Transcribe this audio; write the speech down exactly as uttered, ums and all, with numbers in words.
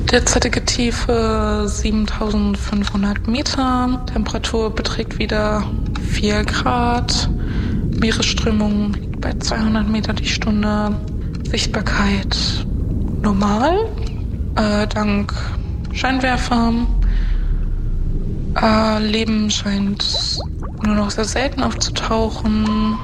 Derzeitige Tiefe siebentausendfünfhundert Meter. Temperatur beträgt wieder vier Grad. Meeresströmung liegt bei zweihundert Meter die Stunde. Sichtbarkeit normal, äh, dank Scheinwerfer. Äh, Leben scheint nur noch sehr selten aufzutauchen.